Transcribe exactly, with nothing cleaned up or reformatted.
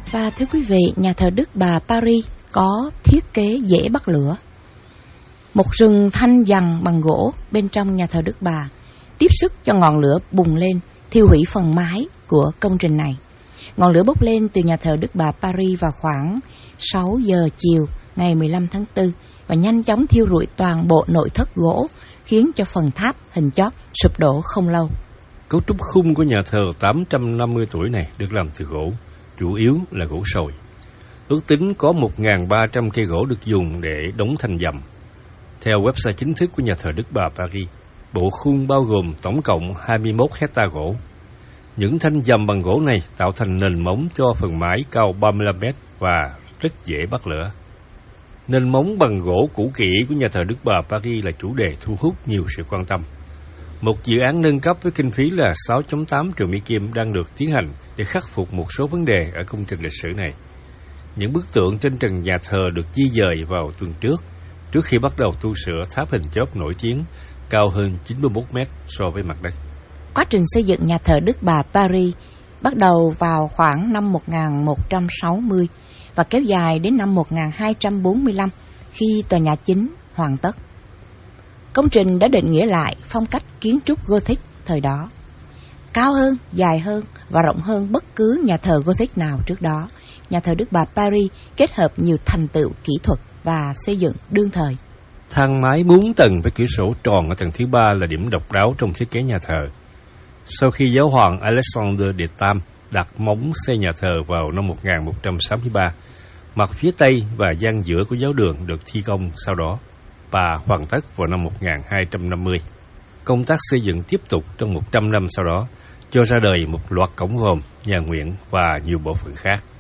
Và thưa quý vị, nhà thờ Đức Bà Paris có thiết kế dễ bắt lửa. Một rừng thanh giằng bằng gỗ bên trong nhà thờ Đức Bà tiếp sức cho ngọn lửa bùng lên, thiêu hủy phần mái của công trình này. Ngọn lửa bốc lên từ nhà thờ Đức Bà Paris vào khoảng sáu giờ chiều ngày mười lăm tháng tư và nhanh chóng thiêu rụi toàn bộ nội thất gỗ, khiến cho phần tháp hình chóp sụp đổ không lâu. Cấu trúc khung của nhà thờ tám trăm năm mươi tuổi này được làm từ gỗ, chủ yếu là gỗ sồi. Ước tính có một nghìn ba trăm cây gỗ được dùng để đóng thanh dầm. Theo website chính thức của nhà thờ Đức Bà Paris, bộ khung bao gồm tổng cộng hai mươi mốt hecta gỗ. Những thanh dầm bằng gỗ này tạo thành nền móng cho phần mái cao ba mươi lăm mét và rất dễ bắt lửa. Nền móng bằng gỗ cũ kỹ của nhà thờ Đức Bà Paris là chủ đề thu hút nhiều sự quan tâm. Một dự án nâng cấp với kinh phí là sáu phẩy tám triệu Mỹ Kim đang được tiến hành để khắc phục một số vấn đề ở công trình lịch sử này. Những bức tượng trên trần nhà thờ được di dời vào tuần trước, trước khi bắt đầu tu sửa tháp hình chóp nổi tiếng cao hơn chín mươi mốt mét so với mặt đất. Quá trình xây dựng nhà thờ Đức Bà Paris bắt đầu vào khoảng năm một nghìn một trăm sáu mươi và kéo dài đến năm một nghìn hai trăm bốn mươi lăm khi tòa nhà chính hoàn tất. Công trình đã định nghĩa lại phong cách kiến trúc Gothic thời đó, cao hơn, dài hơn và rộng hơn bất cứ nhà thờ Gothic nào trước đó. Nhà thờ Đức Bà Paris kết hợp nhiều thành tựu kỹ thuật và xây dựng đương thời. Thang mái bốn tầng với cửa sổ tròn ở tầng thứ ba là điểm độc đáo trong thiết kế nhà thờ. Sau khi giáo hoàng Alexander đệ Tam đặt móng xây nhà thờ vào năm một nghìn một trăm sáu mươi ba, mặt phía tây và gian giữa của giáo đường được thi công sau đó và hoàn tất vào năm một nghìn hai trăm năm mươi. Công tác xây dựng tiếp tục trong một trăm năm sau đó, cho ra đời một loạt cổng gồm, nhà nguyện và nhiều bộ phận khác.